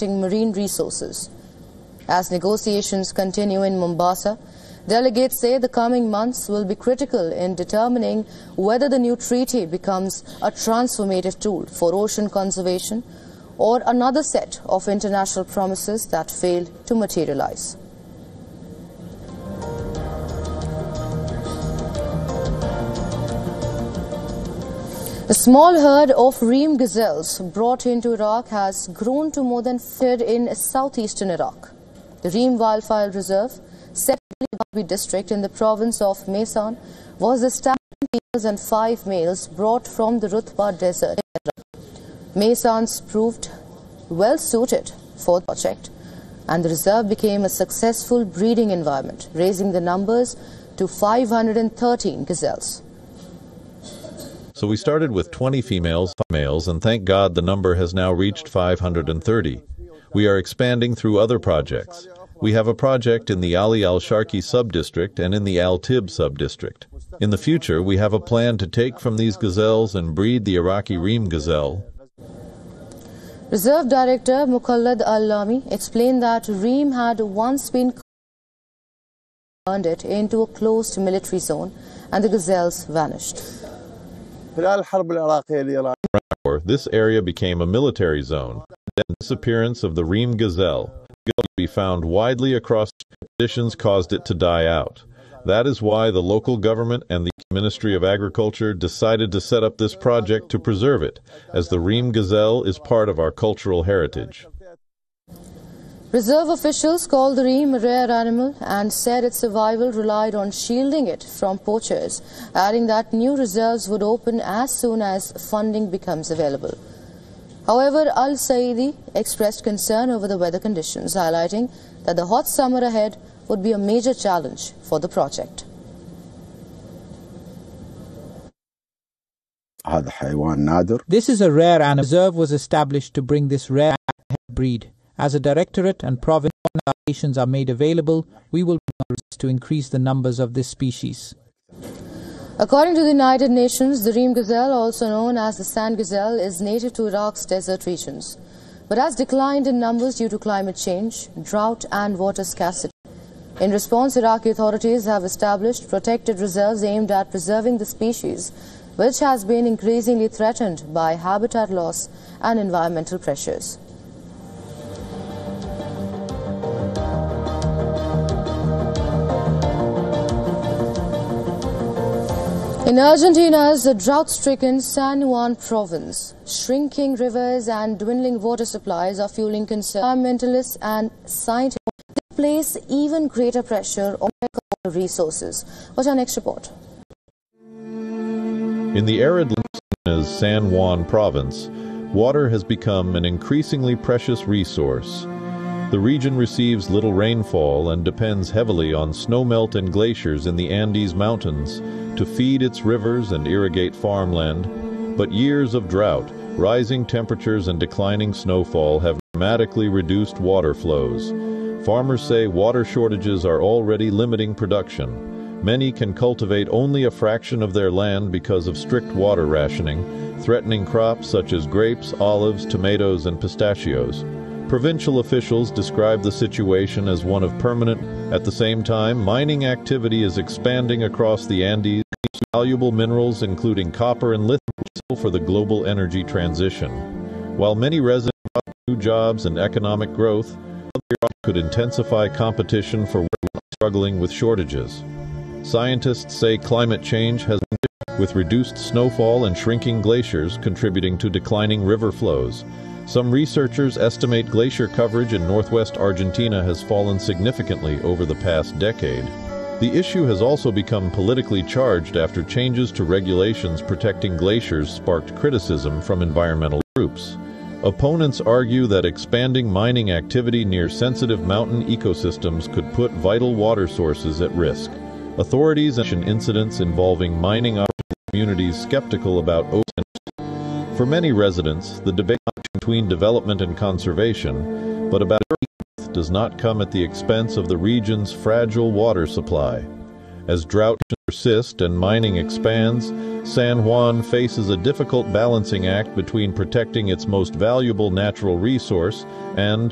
protecting marine resources. As negotiations continue in Mombasa, delegates say the coming months will be critical in determining whether the new treaty becomes a transformative tool for ocean conservation or another set of international promises that fail to materialize. A small herd of reem gazelles brought into Iraq has grown to more than 50 in southeastern Iraq. The Reem Wildlife Reserve, set in the Babi district in the province of Maysan, was the standard females and 5 males brought from the Rutba Desert. Maysans proved well suited for the project, and the reserve became a successful breeding environment, raising the numbers to 513 gazelles. So we started with 20 females, 5 males, and thank God the number has now reached 530. We are expanding through other projects. We have a project in the Ali al-Sharqi sub-district and in the Al-Tib sub-district. In the future, we have a plan to take from these gazelles and breed the Iraqi Reem gazelle. Reserve Director Mukallad Al-Lami explained that Reem had once been turned it into a closed military zone and the gazelles vanished. This area became a military zone. The disappearance of the Reem gazelle could be found widely across conditions caused it to die out. That is why the local government and the Ministry of Agriculture decided to set up this project to preserve it, as the Reem gazelle is part of our cultural heritage. Reserve officials called the Reem a rare animal and said its survival relied on shielding it from poachers, adding that new reserves would open as soon as funding becomes available. However, Al-Saidi expressed concern over the weather conditions, highlighting that the hot summer ahead would be a major challenge for the project. This is a rare animal. The reserve was established to bring this rare breed. As a directorate and province applications are made available, we will to increase the numbers of this species. According to the United Nations, the Reem gazelle, also known as the sand gazelle, is native to Iraq's desert regions, but has declined in numbers due to climate change, drought and water scarcity. In response, Iraqi authorities have established protected reserves aimed at preserving the species, which has been increasingly threatened by habitat loss and environmental pressures. In Argentina's drought-stricken San Juan province, shrinking rivers and dwindling water supplies are fueling concern. Environmentalists and scientists place even greater pressure on water resources. What's our next report? In the arid San Juan province, water has become an increasingly precious resource. The region receives little rainfall and depends heavily on snowmelt and glaciers in the Andes Mountains to feed its rivers and irrigate farmland, but years of drought, rising temperatures and declining snowfall have dramatically reduced water flows. Farmers say water shortages are already limiting production. Many can cultivate only a fraction of their land because of strict water rationing, threatening crops such as grapes, olives, tomatoes, and pistachios. Provincial officials describe the situation as one of permanent. At the same time, mining activity is expanding across the Andes, valuable minerals including copper and lithium for the global energy transition. While many residents want new jobs and economic growth, could intensify competition for work struggling with shortages. Scientists say climate change has been with reduced snowfall and shrinking glaciers contributing to declining river flows. Some researchers estimate glacier coverage in northwest Argentina has fallen significantly over the past decade. The issue has also become politically charged after changes to regulations protecting glaciers sparked criticism from environmental groups. Opponents argue that expanding mining activity near sensitive mountain ecosystems could put vital water sources at risk. Authorities and incidents involving mining communities skeptical about ocean. For many residents, the debate between development and conservation, but about does not come at the expense of the region's fragile water supply. As drought persists and mining expands, San Juan faces a difficult balancing act between protecting its most valuable natural resource and